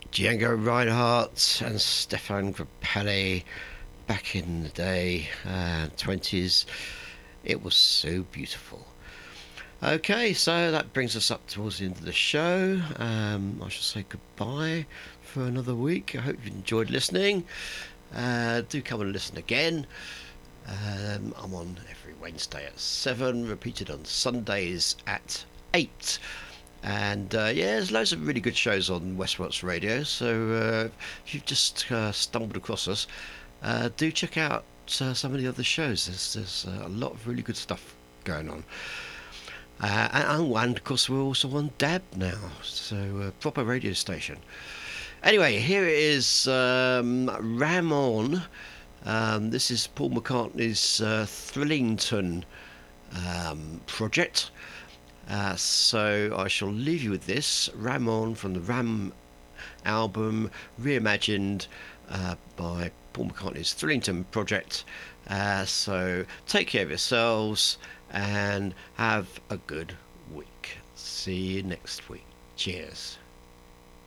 Django Reinhardt and Stefan Grappelli back in the day, 20s. It was so beautiful. Okay, so that brings us up towards the end of the show. I shall say goodbye for another week. I hope you enjoyed listening. Do come and listen again. I'm on every Wednesday at 7, repeated on Sundays at 8. And yeah, there's loads of really good shows on Westworks Radio. So if you've just stumbled across us, do check out some of the other shows. There's a lot of really good stuff going on. And of course, we're also on DAB now, so proper radio station. Anyway, here it is, Ram On. This is Paul McCartney's Thrillington project. So I shall leave you with this, Ram On from the Ram album, reimagined by Paul McCartney's Thrillington project. So take care of yourselves and have a good week. See you next week. Cheers.